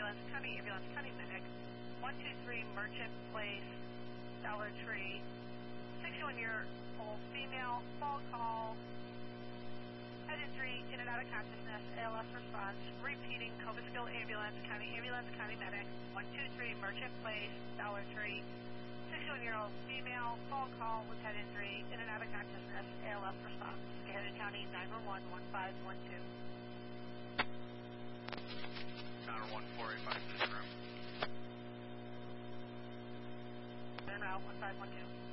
County Medic, 123 Merchant Place, Dollar Tree, 61-year-old female, fall call, head injury, in and out of consciousness, ALS response, repeating Cobleskill Ambulance, County Medic, 123 Merchant Place, Dollar Tree, 61-year-old female, fall call with head injury, in and out of consciousness, ALS response, Gahanna County 911-1512. Counter 1485 to this room. En route 1512.